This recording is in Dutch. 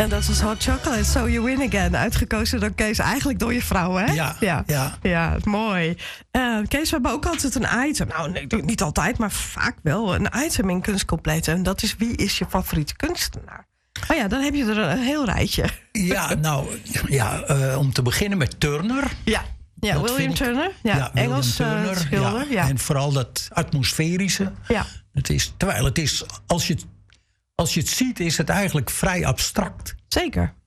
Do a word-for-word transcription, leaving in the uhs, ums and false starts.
En dat was Hot Chocolate, So You Win Again. Uitgekozen door Kees, eigenlijk door je vrouw, hè? Ja, ja. ja. ja mooi. Uh, Kees, we hebben ook altijd een item. Nou, nee, niet altijd, maar vaak wel. Een item in Kunstcompleet. En dat is, wie is je favoriete kunstenaar? Oh ja, dan heb je er een heel rijtje. Ja, nou, ja, uh, om te beginnen met Turner. Ja, ja William ik, Turner. Ja, ja Engels Turner, uh, schilder. Ja. Ja. En vooral dat atmosferische. Ja. Het is, terwijl het is, als je, als je het ziet, is het eigenlijk vrij abstract. Zeker.